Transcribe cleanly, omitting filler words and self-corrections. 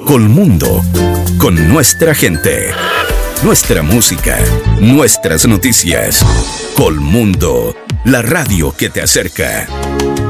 Colmundo, con nuestra gente, nuestra música, nuestras noticias. Colmundo, la radio que te acerca.